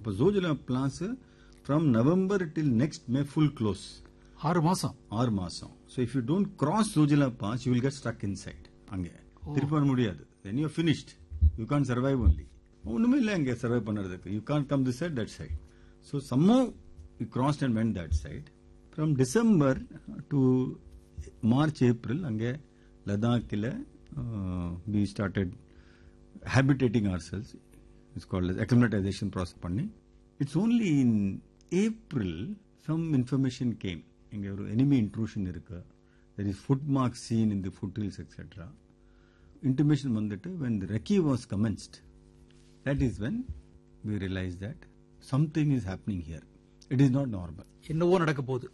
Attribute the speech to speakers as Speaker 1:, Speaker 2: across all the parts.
Speaker 1: அப்ப Zojila plans from November till next May full close.
Speaker 2: 6 மாசம்.
Speaker 1: 6 மாசம். So if you don't cross Zojila Pass, you will get stuck inside. அங்க திருப்பி வர முடியாது. Then you are finished. You can't survive only. ஒண்ணுமே இல்ல அங்க சர்வை பண்றதுக்கு. You can't come this side, that side. So somehow we crossed and went that side. From December to March, April, அங்க லடாக்ல we started habitating ourselves. It's called as acclimatization process பண்ணி. It's only in April some information came. இங்க ஒரு enemy intrusion இருக்கு. There is footmarks seen in the foothills, etc. Intimation வந்துட்டு when the recce was commenced, that is when we realized that something is happening here. It is not normal.
Speaker 2: என்னவோ நடக்க போகுது.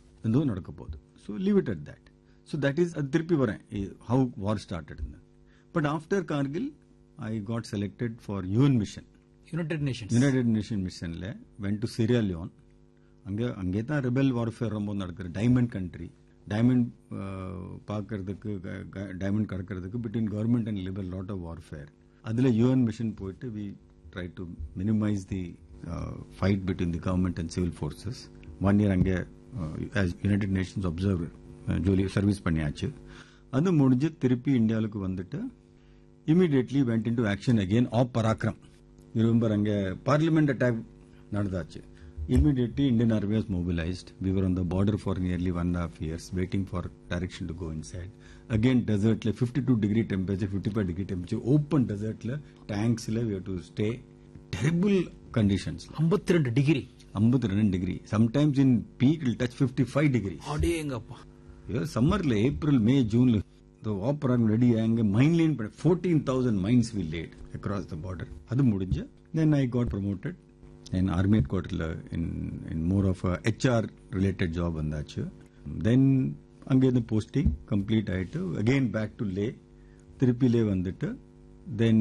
Speaker 1: So leave it at that. So that is திருப்பி வரேன் how war started. But after Kargil, I got selected for UN mission.
Speaker 2: United Nations
Speaker 1: missionல went to Sierra Leone. அங்கே தான் rebel warfare ரொம்ப நடக்குது. Diamond country, diamond பார்க்கறதுக்கு, diamond கடக்கிறதுக்கு between government and liberal lot of warfare. அதுல UN mission போயிட்டு we try to minimise the fight between the government and civil forces. 1 year அங்கே United Nations observer ஜோலி service பண்ணியாச்சு. அது முடிஞ்சு திருப்பி இந்தியாவுக்கு வந்துட்டு immediately went in to action again app Parakram. Remember அங்கே parliament attack நடந்தாச்சு. Immediately, Indian Army was mobilized. We were on the border for nearly 1.5 years, waiting for direction to go inside. Again, desert, 52-degree temperature, 55-degree temperature, open desert, tanks, we have to stay. Terrible conditions.
Speaker 2: 52
Speaker 1: degree. Sometimes in peak, it will touch 55 degrees. Summer, April, May, June, the opera ready, mine lane, 14,000 mines we laid across the border. Then I got promoted. In army headquarters in more of a HR related job vandachu. Then ange the posting complete aitu. Again back to Leh. Tiruppi Leh vandittu. Then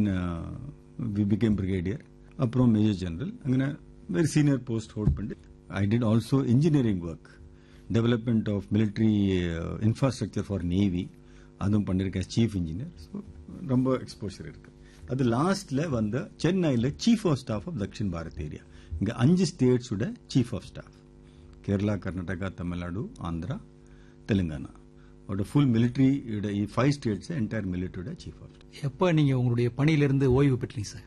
Speaker 1: we became brigadier. Aprom major general. Angana very senior post hold pandi. I did also engineering work. Development of military infrastructure for Navy. Adum pandirukka as chief engineer. So romba exposure irukku. அது லாஸ்ட்ல வந்த சென்னையில chief of staff of Dakshin Bharat area. இங்க 5 ஸ்டேட்ஸோட chief of staff. Kerala, Karnataka, Tamil Nadu, Andhra, Telangana. ஒரு full military 5 states entire மிலிட்டரியோட chief of staff.
Speaker 2: எப்ப நீங்க உங்களுடைய பணியிலிருந்து ஓய்வு பெற்றீங்க சார்?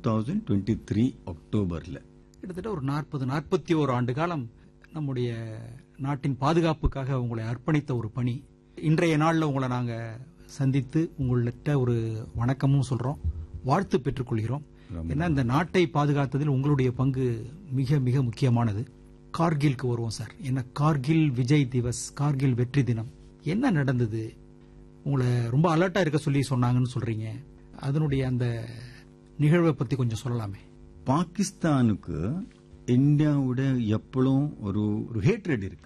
Speaker 1: 2023 அக்டோபர்ல.
Speaker 2: கிட்டத்தட்ட ஒரு 41 ஆண்டு காலம் நம்முடைய நாட்டின் பாதுகாப்புக்காக உங்களை அர்ப்பணித்த ஒரு பணி. இன்றைய நாள்ல உங்களை நாங்க சந்தித்து உங்கள்கிட்ட ஒரு வணக்கமும் சொல்றோம், வாழ்த்து பெற்றுக் கொள்கிறோம். ஏன்னா இந்த நாட்டை பாதுகாத்ததில் உங்களுடைய பங்கு மிக மிக முக்கியமானது. கார்கிலுக்கு வருவோம் சார். என்ன கார்கில் விஜய் திவஸ், கார்கில் வெற்றி தினம் என்ன நடந்தது? உங்களை ரொம்ப அலர்ட்டா இருக்க சொல்லி சொன்னாங்கன்னு சொல்றீங்க. அதனுடைய அந்த நிகழ்வை பத்தி கொஞ்சம் சொல்லலாமே.
Speaker 1: பாகிஸ்தானுக்கு இந்தியாவோட எப்பளும் ஒரு ஹேட்ரட் இருக்கு.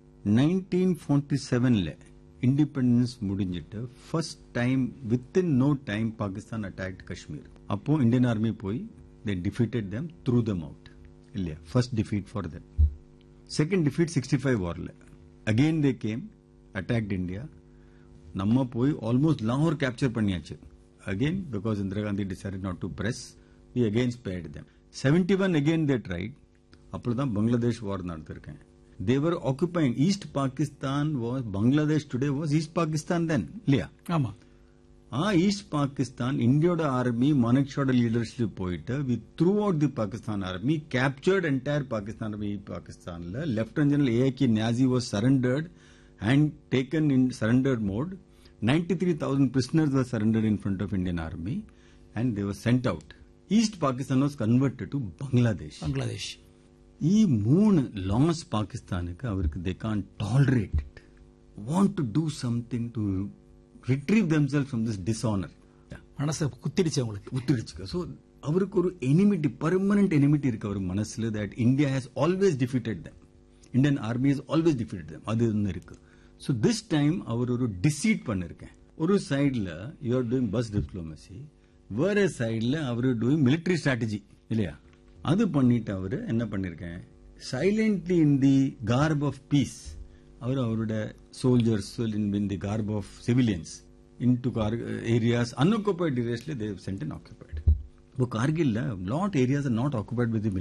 Speaker 1: 1947ல இண்டிபெண்டன்ஸ் முடிஞ்சிட்டு first time within no time Pakistan attacked Kashmir. அப்போ இந்தியன் ஆர்மி போய் they defeated them, threw them out. இல்லையா? First defeat for them. Second defeat 65 வார்ல. Again they came, attacked India. நம்ம போய் ஆல்மோஸ்ட் லாகூர் கேப்சர் பண்ணியாச்சு. Again because Indira Gandhi decided not to press, we again spared them. 71 again they tried. அப்பதான் பங்களாதேஷ் வார் நடத்திருக்கேன். They were occupying East Pakistan. Was Bangladesh today was East Pakistan then? இல்லையா?
Speaker 2: ஆமா.
Speaker 1: East Pakistan இந்தியோட army மனக்ஷோட leadership போயிட்டு we threw out the Pakistan army, captured entire Pakistan army. பாகிஸ்தான்ல Lieutenant General A.I.K. Niazi was surrendered and taken in surrendered mode. 93,000 prisoners were surrendered in front of Indian army and they were sent out. East Pakistan was converted to Bangladesh. ఈ 3 loss పాకిస్తాన్కి அவருக்கு they can't tolerate it, want to do something to retrieve themselves from this dishonor.
Speaker 2: மனசு குத்திடுச்சு.
Speaker 1: So அவருக்கு ஒரு enmity, permanent enmity இருக்கு அவர் மனசுல, that India has always defeated them, Indian army has always defeated them. அது ஒன்னு இருக்கு. So this time அவர் ஒரு deceit பண்ணிருக்கேன். ஒரு சைடுல you are doing bus diplomacy, வேற சைடுல அவர் doing military strategy இல்லையா? அது பண்ணிட்டு அவரு என்ன பண்ணிருக்கேன், silently in the corp of piece அவரோட soldiers in the corp of civilians in to areas, அன்ஆக்குபைட் ஏரியாஸ்ல they send and occupied. இப்போ கார்கில்ல lot areas R not occupied with